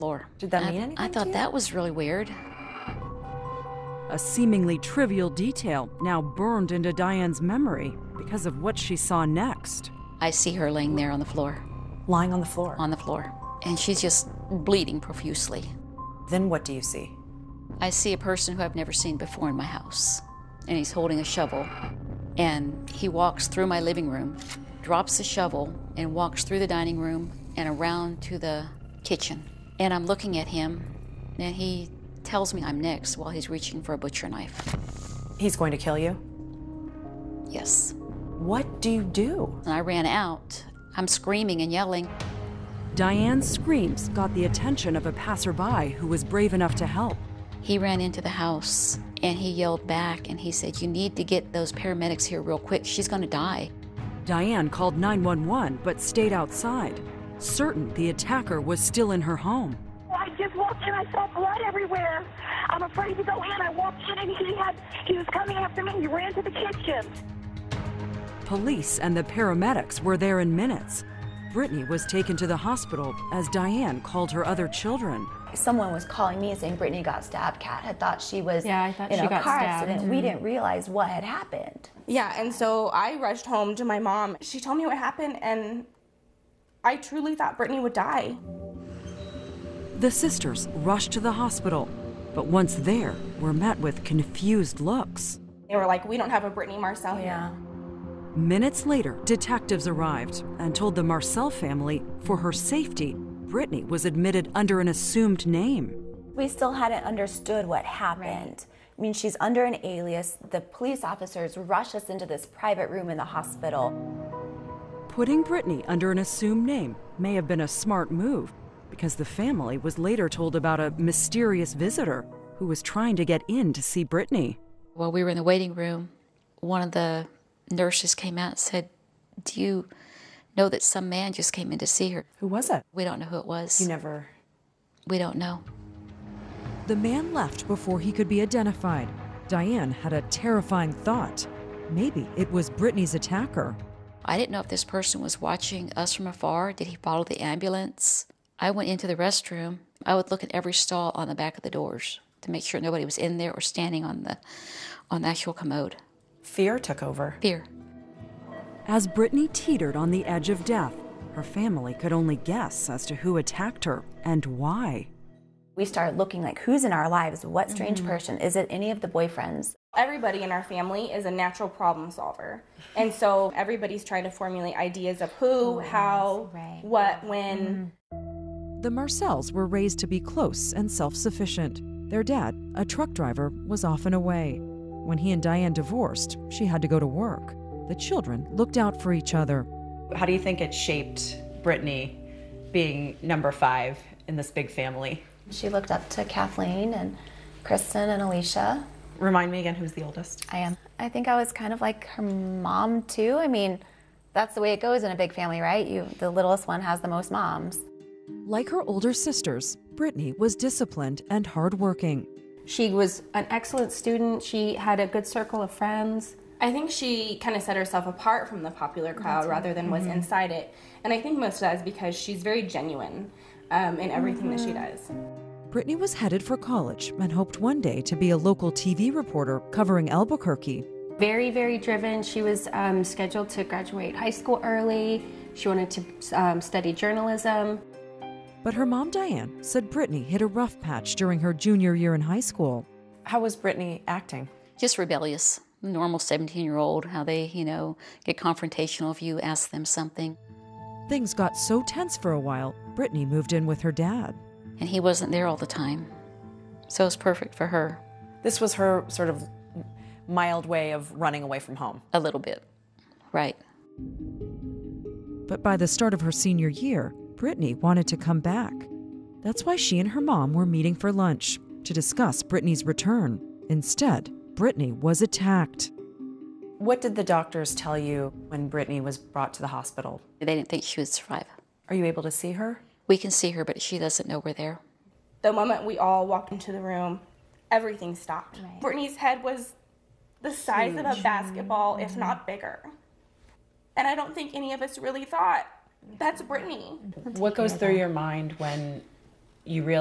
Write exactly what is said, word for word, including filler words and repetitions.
Floor. Did that I, mean anything I thought to you? that was really weird. A seemingly trivial detail now burned into Diane's memory because of what she saw next. I see her laying there on the floor. Lying on the floor? On the floor. And she's just bleeding profusely. Then what do you see? I see a person who I've never seen before in my house. And he's holding a shovel. And he walks through my living room, drops the shovel, and walks through the dining room and around to the kitchen. And I'm looking at him, and he tells me I'm next while he's reaching for a butcher knife. He's going to kill you? Yes. What do you do? And I ran out. I'm screaming and yelling. Diane's screams got the attention of a passerby who was brave enough to help. He ran into the house, and he yelled back, and he said, "You need to get those paramedics here real quick. She's going to die." Diane called nine one one, but stayed outside, certain the attacker was still in her home. I just walked in, I saw blood everywhere. I'm afraid to go in. I walked in and he had, he was coming after me. He ran to the kitchen. Police and the paramedics were there in minutes. Brittany was taken to the hospital as Diane called her other children. Someone was calling me saying Brittany got stabbed. Kat had thought she was yeah, I thought in she a got car stabbed. accident. We didn't realize what had happened. Yeah, and so I rushed home to my mom. She told me what happened, and I truly thought Brittany would die. The sisters rushed to the hospital, but once there, were met with confused looks. They were like, "We don't have a Brittany Marcel here." Yeah. Minutes later, detectives arrived and told the Marcel family, for her safety, Brittany was admitted under an assumed name. We still hadn't understood what happened. Right. I mean, she's under an alias. The police officers rush us into this private room in the hospital. Putting Brittany under an assumed name may have been a smart move, because the family was later told about a mysterious visitor who was trying to get in to see Brittany. While we were in the waiting room, one of the nurses came out and said, "Do you know that some man just came in to see her?" Who was it? We don't know who it was. You never... We don't know. The man left before he could be identified. Diane had a terrifying thought. Maybe it was Brittany's attacker. I didn't know if this person was watching us from afar. Did he follow the ambulance? I went into the restroom. I would look at every stall on the back of the doors to make sure nobody was in there or standing on the on the actual commode. Fear took over. Fear. As Brittany teetered on the edge of death, her family could only guess as to who attacked her and why. We started looking like, who's in our lives? What strange mm-hmm. person? Is it any of the boyfriends? Everybody in our family is a natural problem solver. And so everybody's trying to formulate ideas of who, oh, how, right. what, when. Mm-hmm. The Marcels were raised to be close and self-sufficient. Their dad, a truck driver, was often away. When he and Diane divorced, she had to go to work. The children looked out for each other. How do you think it shaped Brittany being number five in this big family? She looked up to Kathleen and Kristen and Alicia. Remind me again, who's the oldest? I am. I think I was kind of like her mom too. I mean, that's the way it goes in a big family, right? You, the littlest one has the most moms. Like her older sisters, Brittany was disciplined and hardworking. She was an excellent student. She had a good circle of friends. I think she kind of set herself apart from the popular crowd rather than was mm-hmm. inside it. And I think most of that is because she's very genuine um, in everything mm-hmm. that she does. Brittany was headed for college and hoped one day to be a local T V reporter covering Albuquerque. Very, very driven. She was um, scheduled to graduate high school early. She wanted to um, study journalism. But her mom, Diane, said Brittany hit a rough patch during her junior year in high school. How was Brittany acting? Just rebellious. Normal seventeen-year-old, how they, you know, get confrontational if you ask them something. Things got so tense for a while, Brittany moved in with her dad. And he wasn't there all the time. So it was perfect for her. This was her sort of mild way of running away from home. A little bit, right. But by the start of her senior year, Brittany wanted to come back. That's why she and her mom were meeting for lunch to discuss Brittany's return. Instead, Brittany was attacked. What did the doctors tell you when Brittany was brought to the hospital? They didn't think she would survive. Are you able to see her? We can see her, but she doesn't know we're there. The moment we all walked into the room, everything stopped. Right. Brittany's head was the size Huge. of a basketball, mm-hmm. if not bigger. And I don't think any of us really thought, that's Brittany. What goes through your mind when you realize